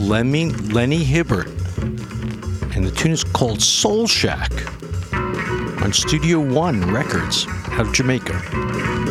Lenny Hibbert. And the tune is called Soul Shack on Studio One Records out of Jamaica.